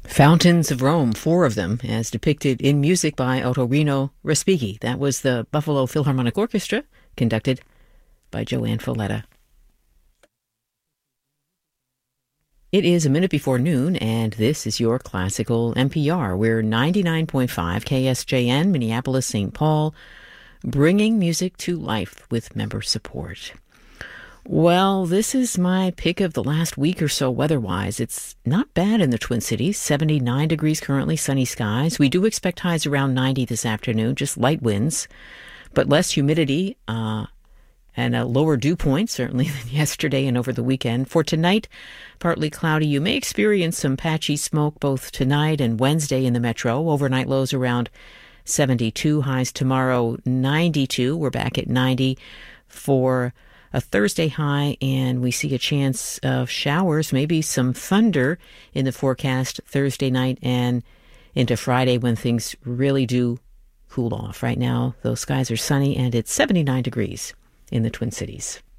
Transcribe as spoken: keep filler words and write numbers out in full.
Fountains of Rome, four of them, as depicted in music by Ottorino Respighi. That was the Buffalo Philharmonic Orchestra, conducted by Joanne Folletta. It is a minute before noon, and this is your classical N P R. We're ninety-nine point five K S J N, Minneapolis, Saint Paul, bringing music to life with member support. Well, this is my pick of the last week or so weather-wise. It's not bad in the Twin Cities, seventy-nine degrees currently, sunny skies. We do expect highs around ninety this afternoon, just light winds, but less humidity uh, and a lower dew point, certainly, than yesterday and over the weekend. For tonight, partly cloudy. You may experience some patchy smoke both tonight and Wednesday in the metro. Overnight lows around seventy-two, highs tomorrow ninety-two. We're back at ninety for a Thursday high, and we see a chance of showers, maybe some thunder in the forecast Thursday night and into Friday when things really do cool off. Right now, those skies are sunny, and it's seventy-nine degrees in the Twin Cities.